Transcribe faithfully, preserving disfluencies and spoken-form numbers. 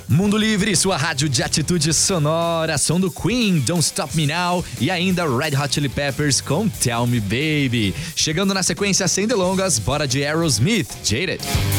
Mundo Livre, sua rádio de atitude sonora, som do Queen, Don't Stop Me Now e ainda Red Hot Chili Peppers com Tell Me Baby. Chegando na sequência sem delongas, bora de Aerosmith, Jaded.